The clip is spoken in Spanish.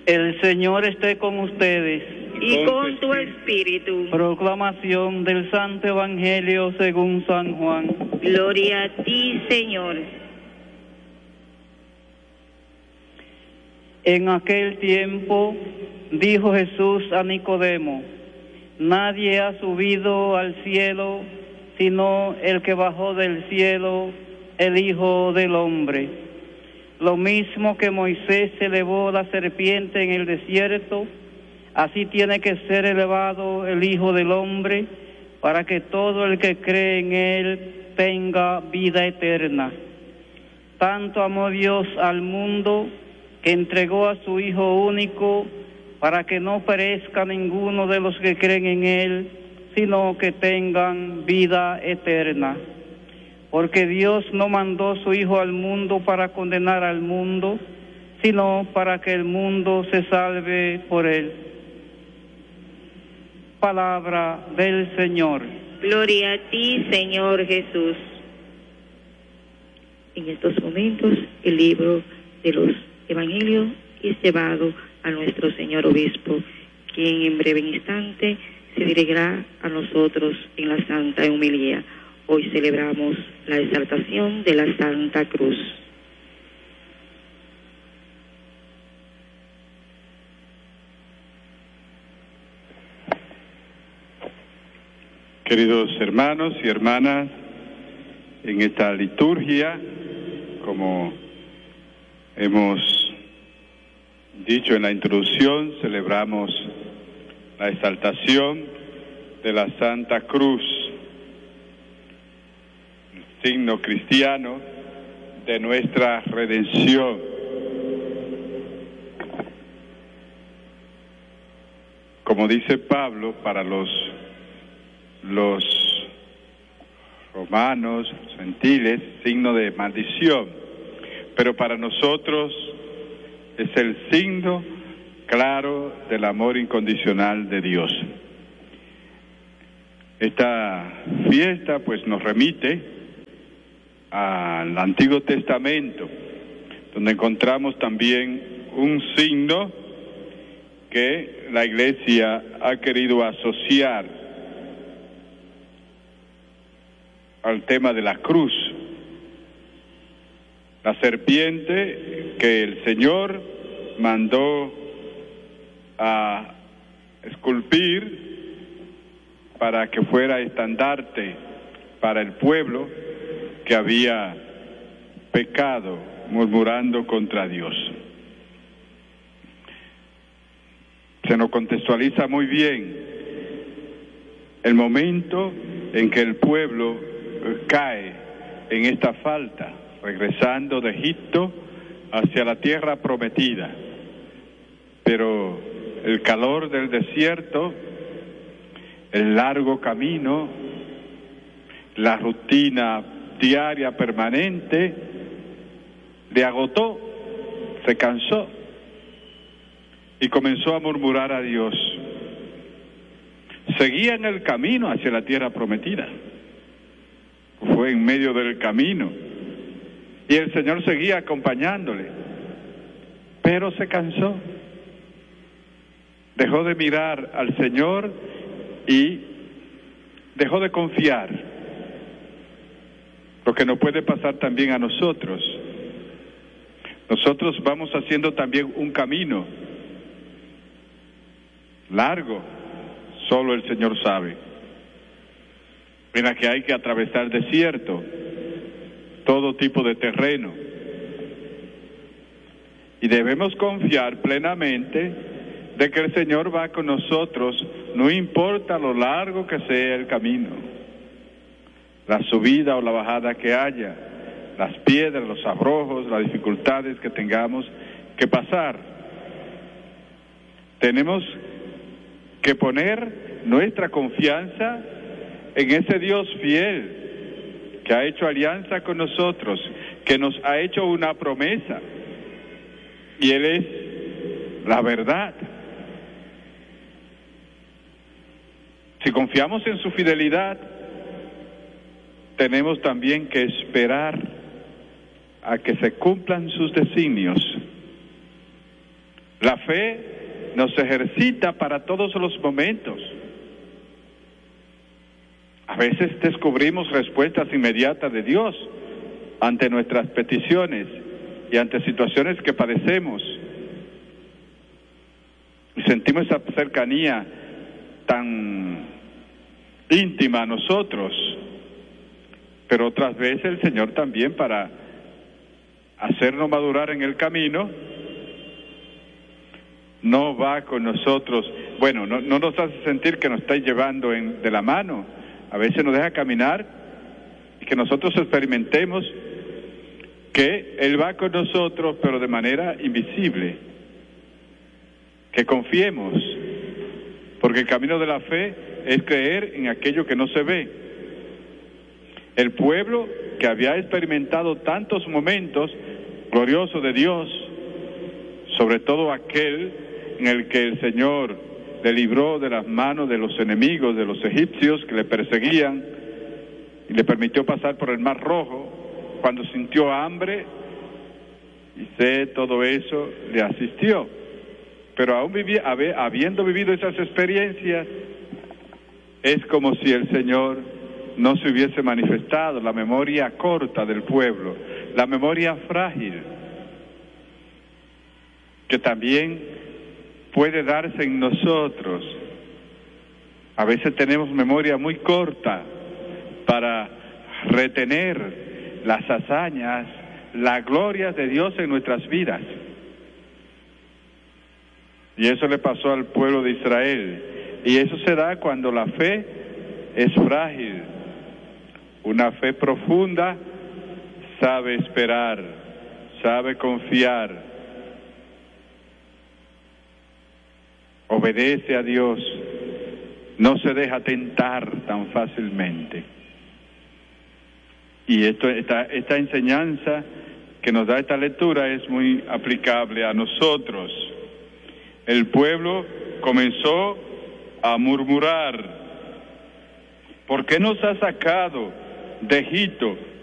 El Señor esté con ustedes. Y con tu espíritu. Proclamación del Santo Evangelio según San Juan. Gloria a ti, Señor. En aquel tiempo dijo Jesús a Nicodemo: nadie ha subido al cielo sino el que bajó del cielo, el Hijo del Hombre. Lo mismo que Moisés elevó la serpiente en el desierto, así tiene que ser elevado el Hijo del Hombre, para que todo el que cree en él tenga vida eterna. Tanto amó Dios al mundo que entregó a su Hijo único, para que no perezca ninguno de los que creen en él, sino que tengan vida eterna. Porque Dios no mandó su Hijo al mundo para condenar al mundo, sino para que el mundo se salve por él. Palabra del Señor. Gloria a ti, Señor Jesús. En estos momentos, el libro de los Evangelios es llevado a nuestro Señor Obispo, quien en breve instante se dirigirá a nosotros en la Santa Homilía. Hoy celebramos la exaltación de la Santa Cruz. Queridos hermanos y hermanas, en esta liturgia, como hemos dicho en la introducción, celebramos la exaltación de la Santa Cruz, el signo cristiano de nuestra redención. Como dice Pablo, para los romanos, gentiles, signo de maldición, pero para nosotros es el signo claro del amor incondicional de Dios. Esta fiesta pues nos remite al Antiguo Testamento, donde encontramos también un signo que la Iglesia ha querido asociar al tema de la cruz, la serpiente que el Señor mandó a esculpir para que fuera estandarte para el pueblo que había pecado murmurando contra Dios. Se nos contextualiza muy bien el momento en que el pueblo cae en esta falta, regresando de Egipto hacia la tierra prometida. Pero el calor del desierto, el largo camino, la rutina diaria permanente, le agotó, se cansó y comenzó a murmurar a Dios. Seguía en el camino hacia la tierra prometida. Fue en medio del camino y el Señor seguía acompañándole, pero se cansó, dejó de mirar al Señor y dejó de confiar. Lo que nos puede pasar también a nosotros. Nosotros vamos haciendo también un camino largo, solo el Señor sabe. Mira que hay que atravesar desierto, todo tipo de terreno. Y debemos confiar plenamente de que el Señor va con nosotros, no importa lo largo que sea el camino, la subida o la bajada que haya, las piedras, los abrojos, las dificultades que tengamos que pasar. Tenemos que poner nuestra confianza en ese Dios fiel que ha hecho alianza con nosotros, que nos ha hecho una promesa, y Él es la verdad. Si confiamos en su fidelidad, tenemos también que esperar a que se cumplan sus designios. La fe nos ejercita para todos los momentos. A veces descubrimos respuestas inmediatas de Dios ante nuestras peticiones y ante situaciones que padecemos. Y sentimos esa cercanía tan íntima a nosotros. Pero otras veces el Señor también, para hacernos madurar en el camino, no va con nosotros. Bueno, no nos hace sentir que nos está llevando de la mano. A veces nos deja caminar y que nosotros experimentemos que Él va con nosotros, pero de manera invisible. Que confiemos, porque el camino de la fe es creer en aquello que no se ve. El pueblo que había experimentado tantos momentos gloriosos de Dios, sobre todo aquel en el que el Señor le libró de las manos de los enemigos, de los egipcios que le perseguían, y le permitió pasar por el Mar Rojo, cuando sintió hambre y sed, todo eso le asistió. Pero aún habiendo vivido esas experiencias, es como si el Señor no se hubiese manifestado. La memoria corta del pueblo, la memoria frágil, que también puede darse en nosotros. A veces tenemos memoria muy corta para retener las hazañas, la gloria de Dios en nuestras vidas. Y eso le pasó al pueblo de Israel. Y eso se da cuando la fe es frágil. Una fe profunda sabe esperar, sabe confiar, obedece a Dios, no se deja tentar tan fácilmente. Y esta enseñanza que nos da esta lectura es muy aplicable a nosotros. El pueblo comenzó a murmurar: ¿por qué nos ha sacado de Egipto